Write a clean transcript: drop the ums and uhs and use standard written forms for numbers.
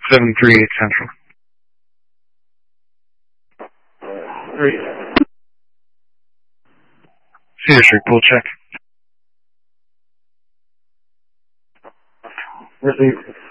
738 Central. 3. Cedar Street, pull check. Receive.